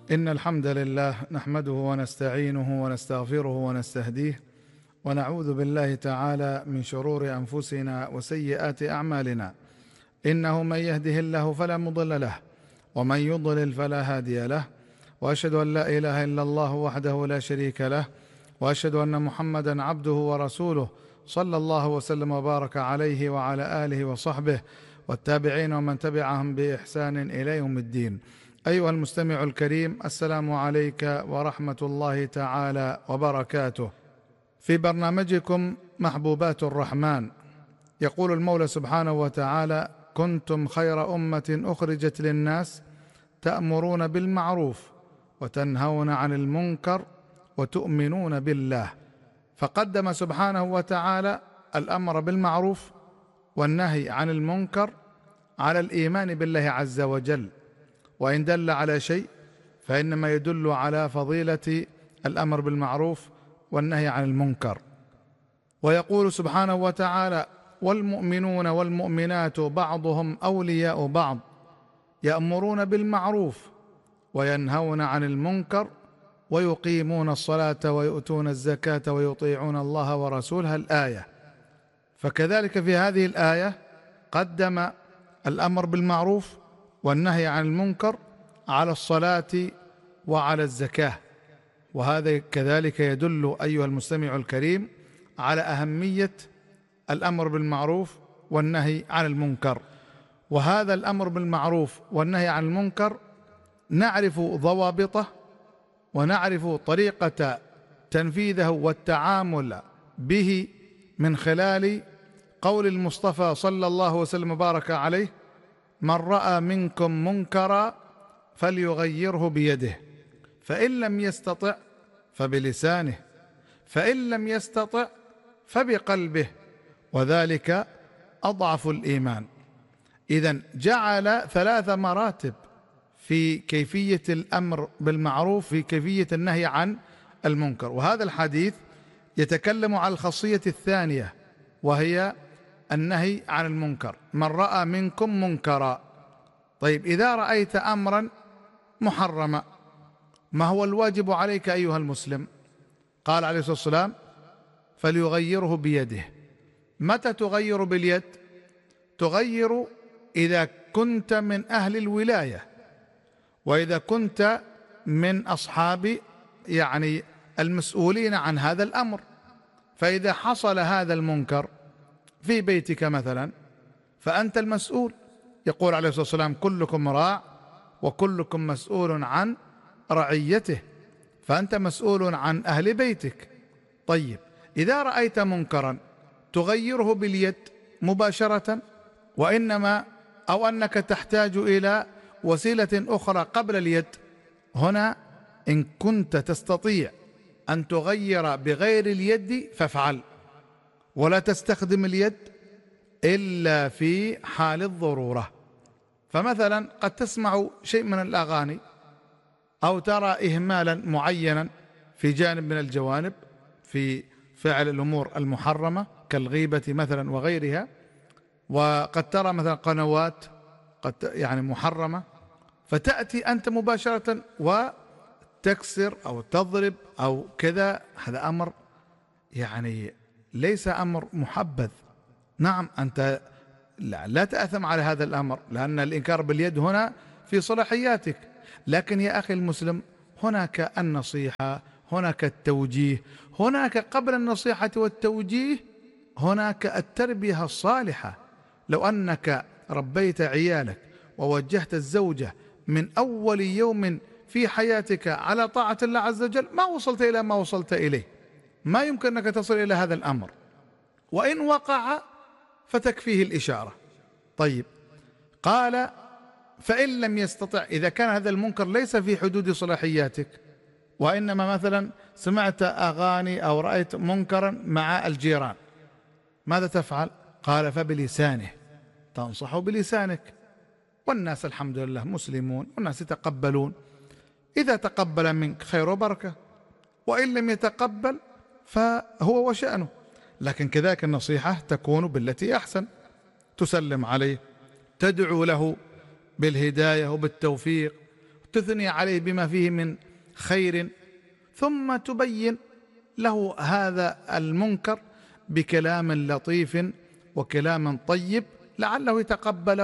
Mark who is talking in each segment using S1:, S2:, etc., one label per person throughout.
S1: إن الحمد لله نحمده ونستعينه ونستغفره ونستهديه، ونعوذ بالله تعالى من شرور أنفسنا وسيئات أعمالنا. إنه من يهده الله فلا مضل له، ومن يضلل فلا هادي له، وأشهد أن لا إله إلا الله وحده لا شريك له، وأشهد أن محمدا عبده ورسوله، صلى الله وسلم وبارك عليه وعلى آله وصحبه والتابعين ومن تبعهم بإحسان إلى يوم الدين. أيها المستمع الكريم، السلام عليك ورحمة الله تعالى وبركاته. في برنامجكم محبوبات الرحمن، يقول المولى سبحانه وتعالى: كنتم خير أمة أخرجت للناس تأمرون بالمعروف وتنهون عن المنكر وتؤمنون بالله. فقدم سبحانه وتعالى الأمر بالمعروف والنهي عن المنكر على الإيمان بالله عز وجل، وإن دل على شيء فإنما يدل على فضيلة الأمر بالمعروف والنهي عن المنكر. ويقول سبحانه وتعالى: والمؤمنون والمؤمنات بعضهم أولياء بعض يأمرون بالمعروف وينهون عن المنكر ويقيمون الصلاة ويؤتون الزكاة ويطيعون الله ورسوله. الآية. فكذلك في هذه الآية قدم الأمر بالمعروف والنهي عن المنكر على الصلاة وعلى الزكاة، وهذا كذلك يدل أيها المستمع الكريم على أهمية الأمر بالمعروف والنهي عن المنكر. وهذا الأمر بالمعروف والنهي عن المنكر نعرف ضوابطه ونعرف طريقة تنفيذه والتعامل به من خلال قول المصطفى صلى الله وسلم وبارك عليه: من رأى منكم منكرا فليغيره بيده، فإن لم يستطع فبلسانه، فإن لم يستطع فبقلبه، وذلك أضعف الإيمان. إذن جعل 3 مراتب في كيفية الأمر بالمعروف، في كيفية النهي عن المنكر. وهذا الحديث يتكلم عن الخاصية الثانية، وهي النهي عن المنكر. من رأى منكم منكرا. طيب، إذا رأيت أمرا محرما، ما هو الواجب عليك أيها المسلم؟ قال عليه الصلاة والسلام: فليغيره بيده. متى تغير باليد؟ تغير إذا كنت من أهل الولاية، وإذا كنت من أصحاب المسؤولين عن هذا الأمر. فإذا حصل هذا المنكر في بيتك مثلا فأنت المسؤول. يقول عليه الصلاة والسلام: كلكم راع وكلكم مسؤول عن رعيته، فأنت مسؤول عن أهل بيتك. طيب، إذا رأيت منكرا تغيره باليد مباشرة، وإنما أو أنك تحتاج إلى وسيلة أخرى قبل اليد. هنا إن كنت تستطيع أن تغير بغير اليد فافعل، ولا تستخدم اليد إلا في حال الضرورة. فمثلا قد تسمع شيء من الأغاني أو ترى إهمالا معينا في جانب من الجوانب في فعل الأمور المحرمة كالغيبة مثلا وغيرها، وقد ترى مثلا قنوات قد محرمة، فتأتي أنت مباشرة وتكسر أو تضرب أو كذا. هذا أمر ليس أمر محبذ. نعم، أنت لا تأثم على هذا الأمر، لأن الإنكار باليد هنا في صلاحياتك. لكن يا أخي المسلم، هناك النصيحة، هناك التوجيه، هناك قبل النصيحة والتوجيه هناك التربية الصالحة. لو أنك ربيت عيالك ووجهت الزوجة من أول يوم في حياتك على طاعة الله عز وجل، ما وصلت إلى ما وصلت إليه. ما يمكن أنك تصل إلى هذا الأمر، وإن وقع فتكفيه الإشارة. طيب، قال: فإن لم يستطع، إذا كان هذا المنكر ليس في حدود صلاحياتك، وإنما مثلا سمعت أغاني أو رأيت منكرا مع الجيران، ماذا تفعل؟ قال: فبلسانه، تنصح بلسانك، والناس الحمد لله مسلمون والناس يتقبلون. إذا تقبل منك خير وبركة، وإن لم يتقبل فهو وشأنه. لكن كذلك النصيحة تكون بالتي أحسن، تسلم عليه، تدعو له بالهداية وبالتوفيق، تثني عليه بما فيه من خير، ثم تبين له هذا المنكر بكلام لطيف وكلام طيب لعله يتقبله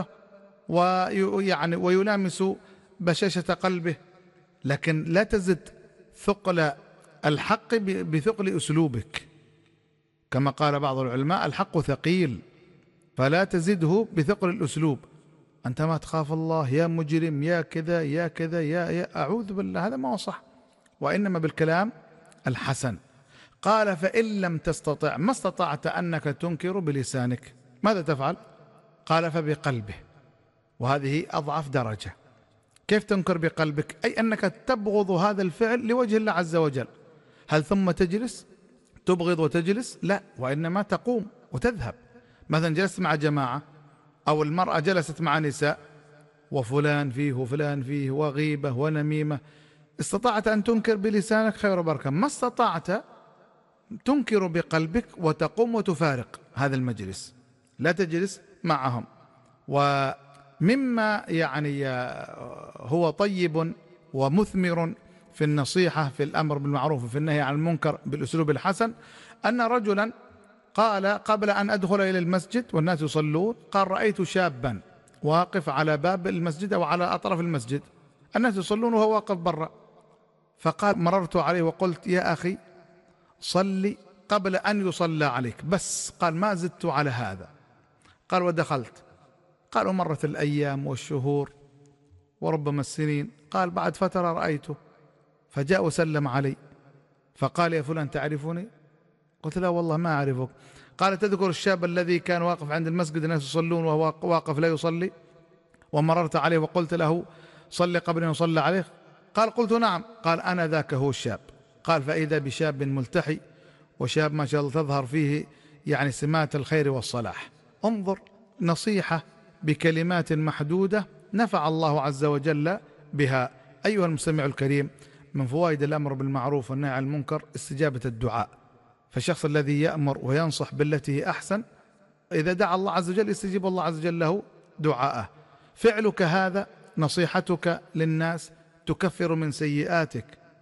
S1: ويلامس بشاشة قلبه. لكن لا تزد ثقل الحق بثقل أسلوبك، كما قال بعض العلماء: الحق ثقيل، فلا تزده بثقل الأسلوب. أنت ما تخاف الله يا مجرم يا كذا يا كذا يا أعوذ بالله، هذا ما هو صح، وإنما بالكلام الحسن. قال: فإن لم تستطع، ما استطعت أنك تنكر بلسانك، ماذا تفعل؟ قال: فبقلبه، وهذه أضعف درجة. كيف تنكر بقلبك؟ أي أنك تبغض هذا الفعل لوجه الله عز وجل. هل ثم تجلس تبغض وتجلس؟ لا، وإنما تقوم وتذهب. مثلا جلست مع جماعة، أو المرأة جلست مع نساء، وفلان فيه وفلان فيه وغيبة ونميمة، استطعت أن تنكر بلسانك خير وبركة. ما استطعت تنكر بقلبك وتقوم وتفارق هذا المجلس، لا تجلس معهم. ومما هو طيب ومثمر في النصيحة في الأمر بالمعروف وفي النهي عن المنكر بالأسلوب الحسن، أن رجلا قال قبل أن أدخل إلى المسجد والناس يصلون، قال: رأيت شابا واقف على باب المسجد أو على أطراف المسجد، الناس يصلون وهو واقف برا، فقال: مررت عليه وقلت: يا أخي صلي قبل أن يصلى عليك، بس. قال: ما زدت على هذا. قال: ودخلت. قال: ومرت الأيام والشهور وربما السنين. قال: بعد فترة رأيته فجاء وسلم علي، فقال: يا فلان تعرفني؟ قلت: لا والله ما أعرفك. قال: تذكر الشاب الذي كان واقف عند المسجد الناس يصلون وهو واقف لا يصلي، ومررت عليه وقلت له: صل قبل أن يصلى عليه؟ قال: قلت: نعم. قال: أنا ذاك هو الشاب. قال: فإذا بشاب ملتحي، وشاب ما شاء الله تظهر فيه سمات الخير والصلاح. انظر، نصيحة بكلمات محدودة نفع الله عز وجل بها. أيها المستمع الكريم، من فوائد الأمر بالمعروف والنهي عن المنكر استجابة الدعاء. فالشخص الذي يأمر وينصح بالتي هي أحسن، إذا دعا الله عز وجل يستجيب الله عز وجل له دعاءه. فعلك هذا، نصيحتك للناس، تكفر من سيئاتك.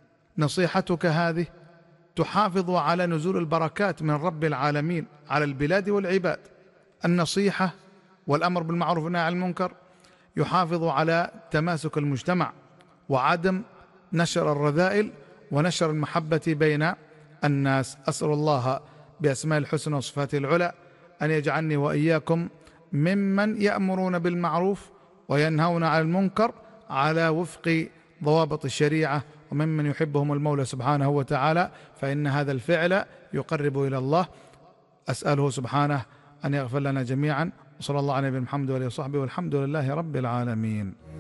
S1: نصيحتك هذه تحافظ على نزول البركات من رب العالمين على البلاد والعباد. النصيحة والأمر بالمعروف والنهي عن المنكر يحافظ على تماسك المجتمع وعدم نشر الرذائل ونشر المحبة بين الناس. أسأل الله بأسماء الحسنى وصفاته العلى أن يجعلني وإياكم ممن يأمرون بالمعروف وينهون عن المنكر على وفق ضوابط الشريعة، وممن يحبهم المولى سبحانه وتعالى، فإن هذا الفعل يقرب إلى الله. أسأله سبحانه أن يغفر لنا جميعا، وصلى الله على نبينا محمد وآله وصحبه، والحمد لله رب العالمين.